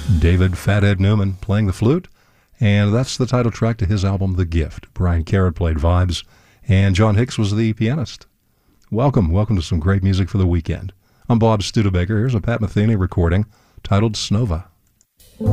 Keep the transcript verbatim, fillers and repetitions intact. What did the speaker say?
David Fathead Newman playing the flute, and that's the title track to his album The Gift. Brian Carrot played vibes, and John Hicks was the pianist. Welcome, welcome to some great music for the weekend. I'm Bob Studebaker. Here's a Pat Metheny recording titled Snova.